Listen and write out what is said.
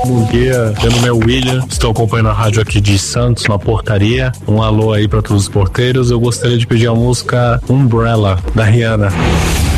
Bom dia, meu nome é William, estou acompanhando a rádio aqui de Santos, na portaria. Um alô aí para todos os porteiros. Eu gostaria de pedir a música Umbrella, da Rihanna.